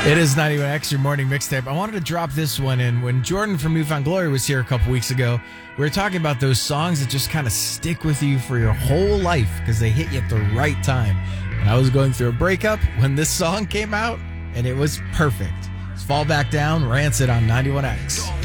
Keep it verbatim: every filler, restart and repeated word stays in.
It is ninety-one X, your morning mixtape. I wanted to drop this one in. When Jordan from Newfound Glory was here a couple weeks ago, we were talking about those songs that just kind of stick with you for your whole life because they hit you at the right time. And I was going through a breakup when this song came out, and it was perfect. It's Fall Back Down, Rancid on ninety-one X.